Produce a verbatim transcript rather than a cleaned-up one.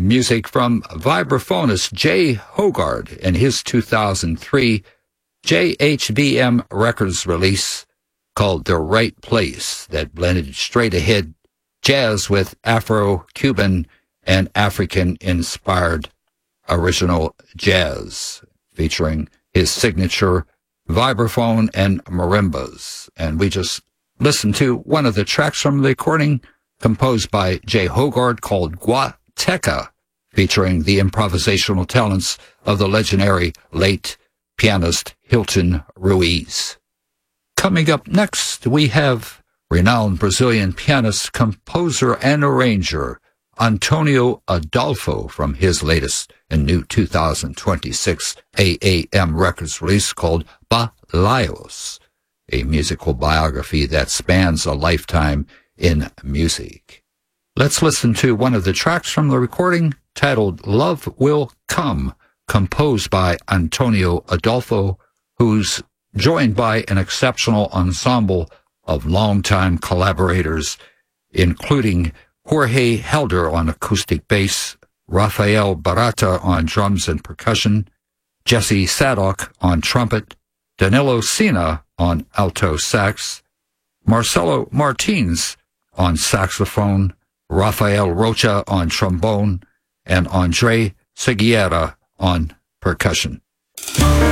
music from vibraphonist Jay Hogarth in his two thousand three J H B M Records release called The Right Place that blended straight-ahead jazz with Afro-Cuban and African-inspired original jazz, featuring his signature vibraphone and marimbas. And we just listened to one of the tracks from the recording composed by Jay Hogarth called Guateca, featuring the improvisational talents of the legendary late pianist Hilton Ruiz. Coming up next, we have renowned Brazilian pianist, composer, and arranger Antonio Adolfo from his latest and new two thousand twenty-six A A M Records release called Balaios, a musical biography that spans a lifetime in music. Let's listen to one of the tracks from the recording titled Love Will Come, composed by Antonio Adolfo, who's joined by an exceptional ensemble of longtime collaborators, including Jorge Helder on acoustic bass, Rafael Barata on drums and percussion, Jesse Sadok on trumpet, Danilo Sina on alto sax, Marcelo Martins on saxophone, Rafael Rocha on trombone, and Andre Seguiera on percussion.